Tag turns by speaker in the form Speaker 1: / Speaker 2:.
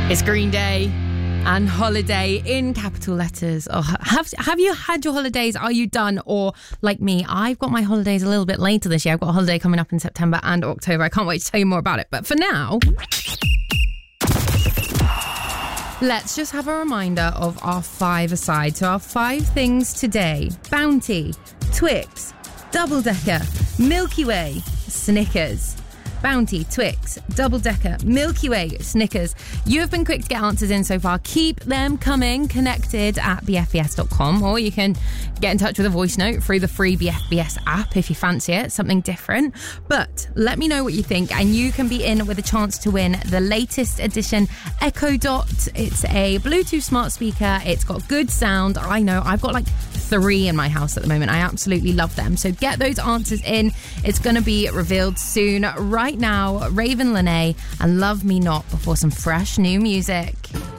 Speaker 1: It's Green Day and Holiday in capital letters. Oh, have you had your holidays? Are you done? Or like me, I've got my holidays a little bit later this year. I've got a holiday coming up in September and October. I can't wait to tell you more about it. But for now, let's just have a reminder of our 5-a-side. So our 5 things today: Bounty, Twix, Double Decker, Milky Way, Snickers. Bounty, Twix, Double Decker, Milky Way, Snickers. You have been quick to get answers in so far. Keep them coming. Connected at bfbs.com, or you can get in touch with a voice note through the free BFBS app if you fancy it, something different. But let me know what you think, and you can be in with a chance to win the latest edition Echo Dot. It's a Bluetooth smart speaker. It's got good sound. I know, I've got like 3 in my house at the moment. I absolutely love them. So get those answers in. It's going to be revealed soon. Right now, Raven Lene and Love Me Not before some fresh new music.